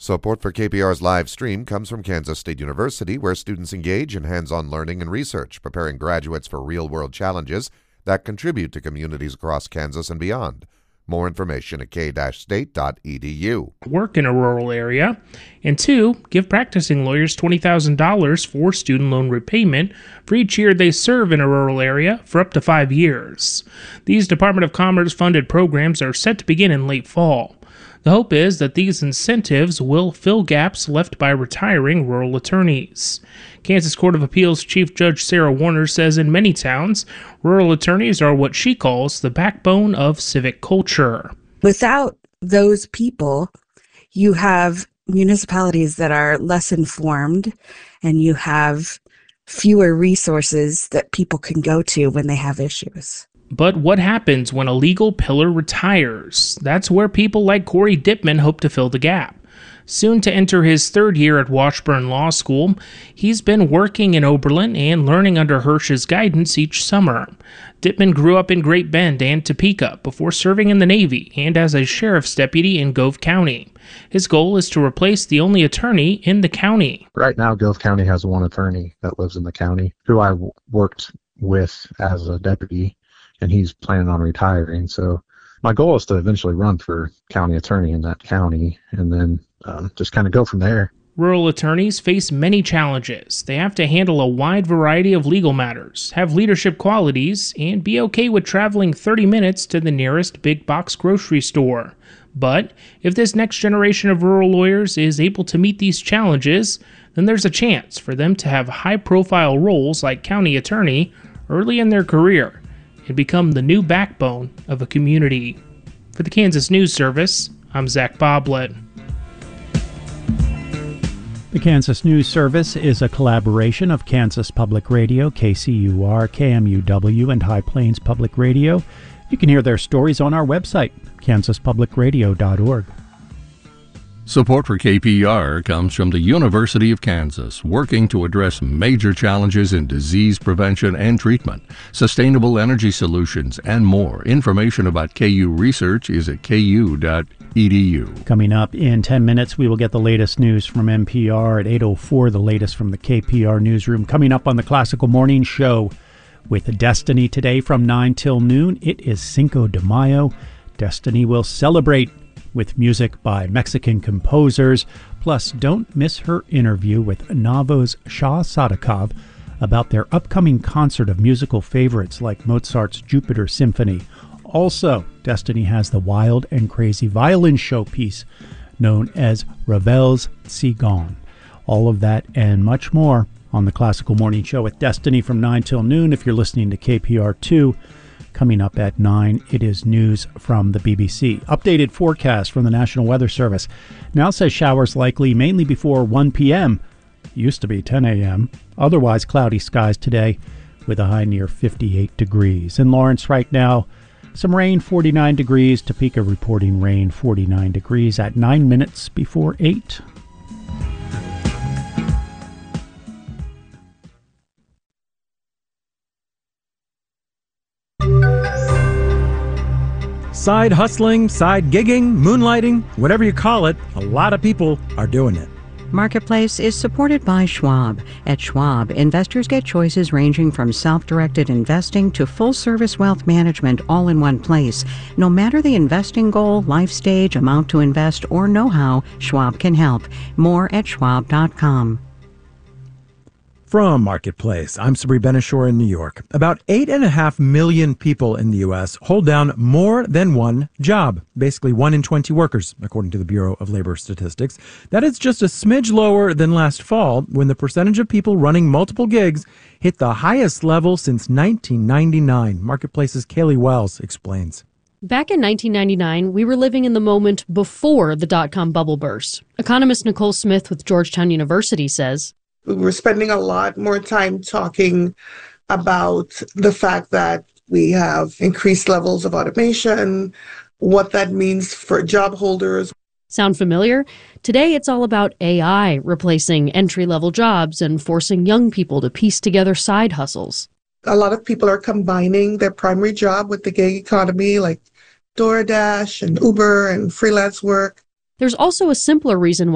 Support for KPR's live stream comes from Kansas State University, where students engage in hands-on learning and research, preparing graduates for real-world challenges that contribute to communities across Kansas and beyond. More information at k-state.edu. Work in a rural area. And 2, give practicing lawyers $20,000 for student loan repayment for each year they serve in a rural area for up to 5 years. These Department of Commerce funded programs are set to begin in late fall. The hope is that these incentives will fill gaps left by retiring rural attorneys. Kansas Court of Appeals Chief Judge Sarah Warner says in many towns, rural attorneys are what she calls the backbone of civic culture. Without those people, you have municipalities that are less informed, and you have fewer resources that people can go to when they have issues. But what happens when a legal pillar retires? That's where people like Corey Dittman hope to fill the gap. Soon to enter his 3rd year at Washburn Law School, he's been working in Oberlin and learning under Hirsch's guidance each summer. Dittman grew up in Great Bend and Topeka before serving in the Navy and as a sheriff's deputy in Gove County. His goal is to replace the only attorney in the county. Right now, Gove County has one attorney that lives in the county who I worked with as a deputy, and he's planning on retiring. So my goal is to eventually run for county attorney in that county and then just kind of go from there. Rural attorneys face many challenges. They have to handle a wide variety of legal matters, have leadership qualities, and be okay with traveling 30 minutes to the nearest big box grocery store. But if this next generation of rural lawyers is able to meet these challenges, then there's a chance for them to have high-profile roles like county attorney early in their career and become the new backbone of a community. For the Kansas News Service, I'm Zach Boblet. The Kansas News Service is a collaboration of Kansas Public Radio, KCUR, KMUW, and High Plains Public Radio. You can hear their stories on our website, kansaspublicradio.org. Support for KPR comes from the University of Kansas, working to address major challenges in disease prevention and treatment, sustainable energy solutions, and more. Information about KU research is at ku.edu. Coming up in 10 minutes, we will get the latest news from NPR. At 8:04, the latest from the KPR newsroom. Coming up on the Classical Morning Show with Destiny today from 9 till noon. It is Cinco de Mayo. Destiny will celebrate with music by Mexican composers. Plus, don't miss her interview with Navo's Shah Sadakov about their upcoming concert of musical favorites like Mozart's Jupiter Symphony. Also, Destiny has the wild and crazy violin showpiece known as Ravel's Sigon. All of that and much more on the Classical Morning Show with Destiny from 9 till noon. If you're listening to KPR2, coming up at 9, it is news from the BBC. Updated forecast from the National Weather Service now says showers likely mainly before 1 p.m. Used to be 10 a.m. Otherwise cloudy skies today with a high near 58 degrees. In Lawrence right now, some rain, 49 degrees. Topeka reporting rain, 49 degrees at 9 minutes before 8. Side hustling, side gigging, moonlighting, whatever you call it, a lot of people are doing it. Marketplace is supported by Schwab. At Schwab, investors get choices ranging from self-directed investing to full-service wealth management all in one place. No matter the investing goal, life stage, amount to invest, or know-how, Schwab can help. More at schwab.com. From Marketplace, I'm Sabri Benishore in New York. About 8.5 million people in the U.S. hold down more than one job, basically 1 in 20 workers, according to the Bureau of Labor Statistics. That is just a smidge lower than last fall, when the percentage of people running multiple gigs hit the highest level since 1999. Marketplace's Kaylee Wells explains. Back in 1999, we were living in the moment before the dot-com bubble burst. Economist Nicole Smith with Georgetown University says, we're spending a lot more time talking about the fact that we have increased levels of automation, what that means for job holders. Sound familiar? Today, it's all about AI replacing entry-level jobs and forcing young people to piece together side hustles. A lot of people are combining their primary job with the gig economy, like DoorDash and Uber and freelance work. There's also a simpler reason why